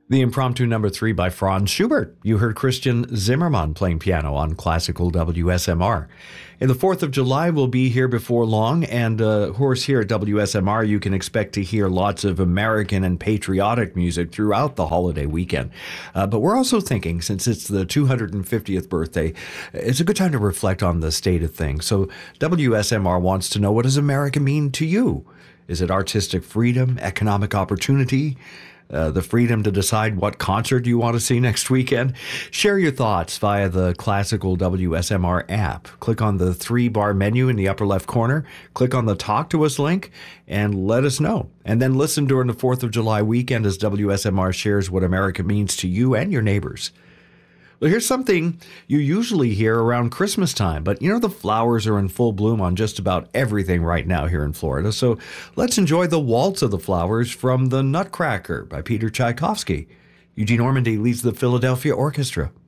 The Impromptu number 3 by Franz Schubert. You heard Christian Zimmermann playing piano on classical WSMR. And the 4th of July will be here before long, and of course here at WSMR you can expect to hear lots of American and patriotic music throughout the holiday weekend. But we're also thinking, since it's the 250th birthday, it's a good time to reflect on the state of things. So WSMR wants to know, what does America mean to you? Is it artistic freedom, economic opportunity? The freedom to decide what concert you want to see next weekend? Share your thoughts via the classical WSMR app. Click on the 3-bar menu in the upper left corner, click on the Talk to Us link, and let us know. And then listen during the 4th of July weekend as WSMR shares what America means to you and your neighbors. Well, here's something you usually hear around Christmas time, but the flowers are in full bloom on just about everything right now here in Florida. So let's enjoy the Waltz of the Flowers from The Nutcracker by Peter Tchaikovsky. Eugene Ormandy leads the Philadelphia Orchestra.